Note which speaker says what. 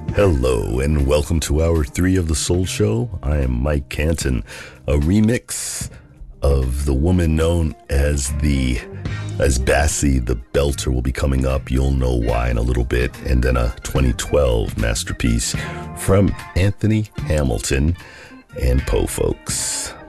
Speaker 1: Hello and welcome to Hour 3 of The Soul Show. I am Mike Canton. A remix of the woman known as Bassy the Belter will be coming up. You'll know why in a little bit. And then a 2012 masterpiece from Anthony Hamilton and Po Folks.